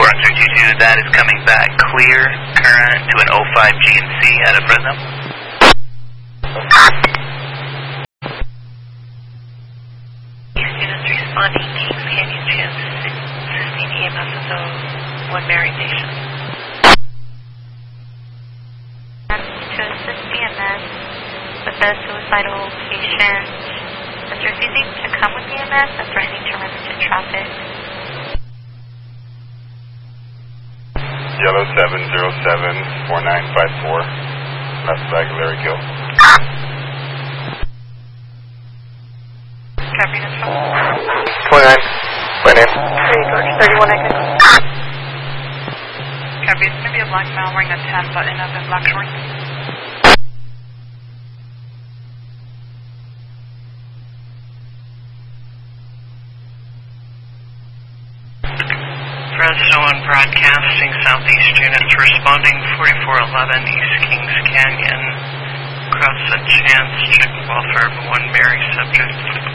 4-222, that is coming back clear, current to an 05 GNC out of Fresno. These students responding, Kings Canyon Chance, 16 EMS of the One Mary Station. To assist EMS with a suicidal patient that's refusing to come with EMS and threatening to run into traffic. Yellow 707-4954, left flag Larry Kill. Copy, that's from 29, my name. 31 exit. Copy, it's going to be a black male wearing a 10 button up in black shorts. Fresno and Broadcasting Southeast units responding 4411 East Kings Canyon. Cross the chance, check welfare of One Mary subject.